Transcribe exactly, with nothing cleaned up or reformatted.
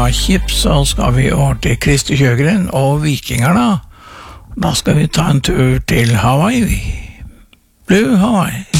fra Kip så skal vi over til Kristi Kjøgren og Vikingarna. Da skal vi ta en tur til Hawaii. Blue Hawaii.